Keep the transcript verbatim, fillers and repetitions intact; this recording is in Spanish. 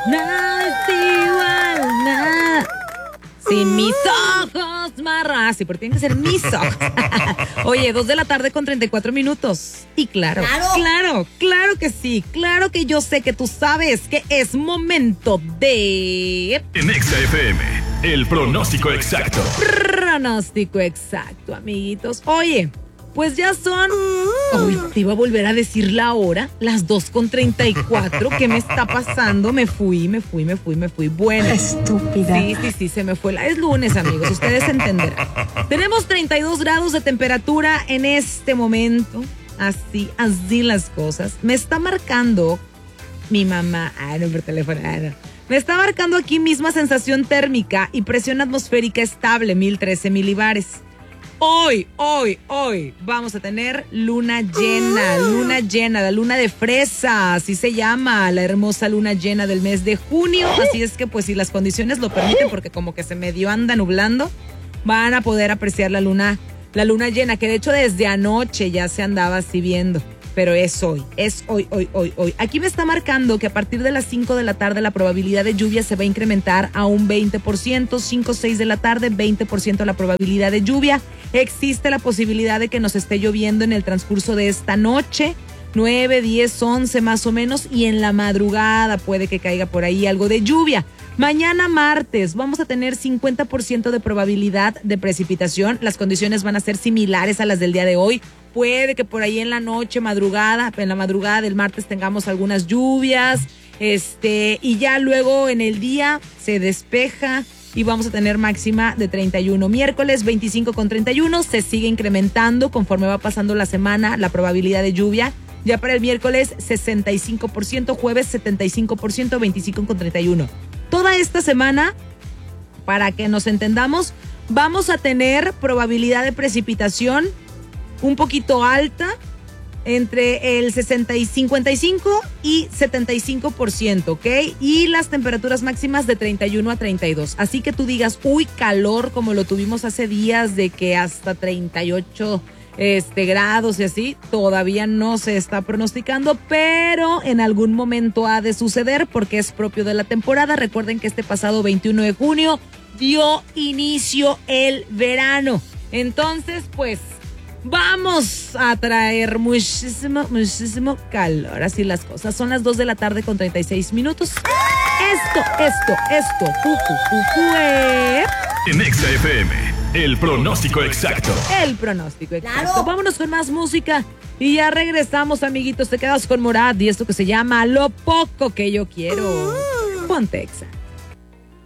Nada es igual, nada. Sin mis ojos marras. Sí, pero tienen que ser mis ojos. Oye, dos de la tarde con treinta y cuatro minutos. Y claro, claro, claro, claro que sí. Claro que yo sé que tú sabes que es momento de... En Exa F M, el pronóstico exacto. Pronóstico exacto, amiguitos. Oye, pues ya son... Hoy te iba a volver a decir la hora, las dos con treinta y cuatro. ¿Qué me está pasando? Me fui, me fui, me fui, me fui. Bueno. Estúpida. Sí, sí, sí, se me fue. La... Es lunes, amigos, ustedes entenderán. Tenemos treinta y dos grados de temperatura en este momento. Así, así las cosas. Me está marcando mi mamá. Ah, no, por teléfono. Ah, no. Me está marcando aquí misma sensación térmica y presión atmosférica estable, mil trece milibares. Hoy, hoy, hoy vamos a tener luna llena, luna llena, la luna de fresa, así se llama, la hermosa luna llena del mes de junio. Así es que pues si las condiciones lo permiten, porque como que se medio anda nublando, van a poder apreciar la luna, la luna llena, que de hecho desde anoche ya se andaba así viendo. Pero es hoy, es hoy, hoy, hoy, hoy. Aquí me está marcando que a partir de las cinco de la tarde la probabilidad de lluvia se va a incrementar a un veinte por ciento, cinco, seis de la tarde, veinte por ciento la probabilidad de lluvia. Existe la posibilidad de que nos esté lloviendo en el transcurso de esta noche, nueve, diez, once más o menos, y en la madrugada puede que caiga por ahí algo de lluvia. Mañana martes vamos a tener cincuenta por ciento de probabilidad de precipitación. Las condiciones van a ser similares a las del día de hoy. Puede que por ahí en la noche, madrugada, en la madrugada del martes tengamos algunas lluvias, este, y ya luego en el día se despeja y vamos a tener máxima de treinta y uno. Miércoles veinticinco con treinta y uno, se sigue incrementando conforme va pasando la semana la probabilidad de lluvia. Ya para el miércoles sesenta y cinco por ciento, jueves setenta y cinco por ciento, veinticinco con treinta y uno. Toda esta semana, para que nos entendamos, vamos a tener probabilidad de precipitación un poquito alta, entre el sesenta y cincuenta y cinco y setenta y cinco por ciento, ¿ok? Y las temperaturas máximas de treinta y uno a treinta y dos. Así que tú digas, uy, calor, como lo tuvimos hace días, de que hasta treinta y ocho este, grados y así, todavía no se está pronosticando, pero en algún momento ha de suceder porque es propio de la temporada. Recuerden que este pasado veintiuno de junio dio inicio el verano. Entonces, pues, vamos a traer muchísimo, muchísimo calor. Así las cosas. Son las dos de la tarde con treinta y seis minutos. Esto, esto, esto. Fu, fu, fu, fue. En Exa F M, el pronóstico exacto. El pronóstico exacto. Claro. Vámonos con más música. Y ya regresamos, amiguitos. Te quedas con Morat y esto que se llama Lo Poco Que Yo Quiero. Ponte Exa.